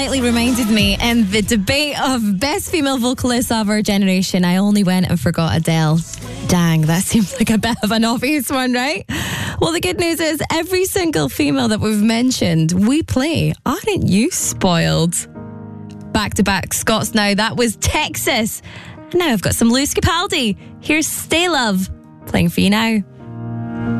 Slightly reminded me in the debate of best female vocalist of our generation, I only went and forgot Adele. Dang, that seems like a bit of an obvious one, right? Well, the good news is every single female that we've mentioned, we play. Aren't you spoiled? Back-to-back Scots now. That was Texas. And now I've got some Lewis Capaldi. Here's Stay Love, playing for you now.